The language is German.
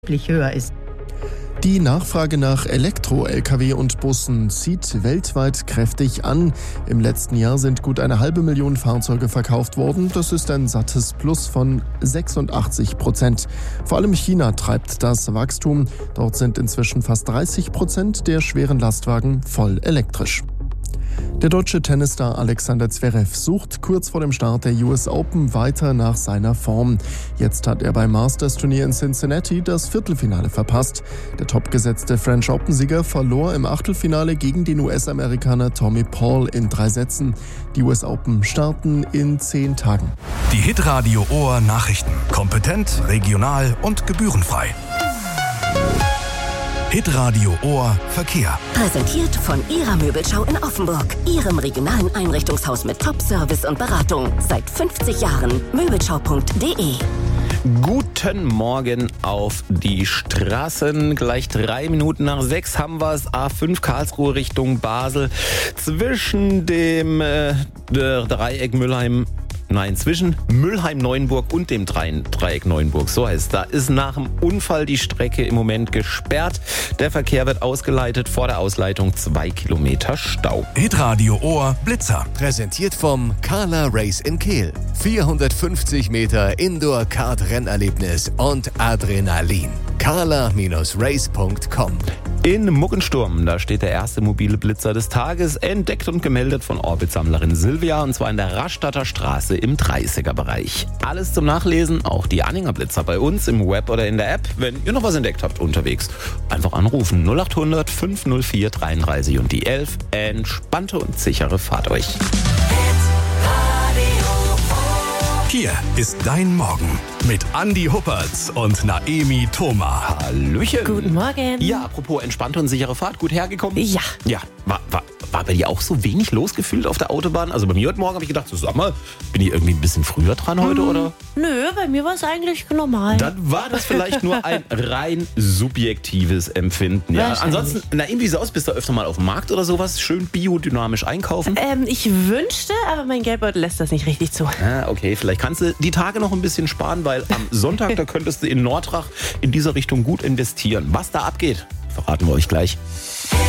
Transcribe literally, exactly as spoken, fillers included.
höher ist. Die Nachfrage nach Elektro-L K W und Bussen zieht weltweit kräftig an. Im letzten Jahr sind gut eine halbe Million Fahrzeuge verkauft worden. Das ist ein sattes Plus von sechsundachtzig Prozent. Vor allem China treibt das Wachstum. Dort sind inzwischen fast dreißig Prozent der schweren Lastwagen voll elektrisch. Der deutsche Tennisstar Alexander Zverev sucht kurz vor dem Start der U S Open weiter nach seiner Form. Jetzt hat er beim Masters-Turnier in Cincinnati das Viertelfinale verpasst. Der topgesetzte French Open-Sieger verlor im Achtelfinale gegen den U S-Amerikaner Tommy Paul in drei Sätzen. Die U S Open starten in zehn Tagen. Die Hitradio Ohr Nachrichten. Kompetent, regional und gebührenfrei. Hitradio Ohr Verkehr. Präsentiert von Ihrer Möbelschau in Offenburg. Ihrem regionalen Einrichtungshaus mit Top-Service und Beratung. Seit fünfzig Jahren. Möbelschau punkt de. Guten Morgen auf die Straßen. Gleich drei Minuten nach sechs haben wir es. A fünf Karlsruhe Richtung Basel. Zwischen dem äh, Dreieck Müllheim Nein, zwischen Müllheim-Neuenburg und dem Dreieck Neuenburg, so heißt es. Da ist nach dem Unfall die Strecke im Moment gesperrt. Der Verkehr wird ausgeleitet, vor der Ausleitung zwei Kilometer Stau. Hitradio Ohr Blitzer. Präsentiert vom Carla Race in Kehl. vierhundertfünfzig Meter Indoor-Kart-Rennerlebnis und Adrenalin. carla Race punkt com. In Muckensturm, da steht der erste mobile Blitzer des Tages, entdeckt und gemeldet von Orbit-Sammlerin Silvia, und zwar in der Rastatter Straße im dreißiger Bereich. Alles zum Nachlesen, auch die Anhänger Blitzer bei uns im Web oder in der App. Wenn ihr noch was entdeckt habt unterwegs, einfach anrufen null acht hundert fünf null vier dreiunddreißig und die elf. Entspannte und sichere Fahrt euch. Hier ist dein Morgen mit Andi Huppertz und Naemi Thoma. Hallöchen. Guten Morgen. Ja, apropos entspannte und sichere Fahrt, gut hergekommen? Ja. Ja, war, war, war bei dir auch so wenig losgefühlt auf der Autobahn? Also bei mir heute Morgen habe ich gedacht, so, sag mal, bin ich irgendwie ein bisschen früher dran heute, hm, oder? Nö, bei mir war es eigentlich normal. Dann war das vielleicht nur ein rein subjektives Empfinden. Ja. Ansonsten, Naemi, wie sieht's aus? Bist du öfter mal auf dem Markt oder sowas? Schön biodynamisch einkaufen? Ähm, ich wünschte, aber mein Geldbeutel lässt das nicht richtig zu. Ah, okay, vielleicht kannst du die Tage noch ein bisschen sparen, weil am Sonntag, da könntest du in Nordrach in dieser Richtung gut investieren. Was da abgeht, verraten wir euch gleich.